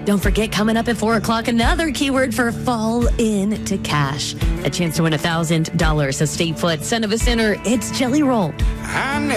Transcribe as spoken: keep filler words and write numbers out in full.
Don't forget, coming up at four o'clock, another keyword for fall into cash. A chance to win one thousand dollars. So stay put. Son of a sinner, it's Jelly Roll. I